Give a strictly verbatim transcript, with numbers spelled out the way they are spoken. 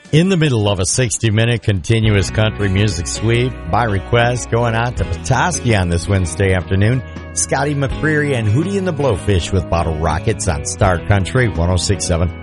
In the middle of a sixty-minute continuous country music sweep, by request, going out to Petoskey on this Wednesday afternoon, Scotty McCreery and Hootie and the Blowfish with Bottle Rockets on Star Country one oh six point seven